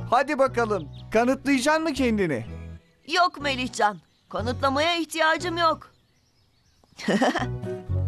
Hadi bakalım. Kanıtlayacaksın mı kendini? Yok Melihcan. Kanıtlamaya ihtiyacım yok.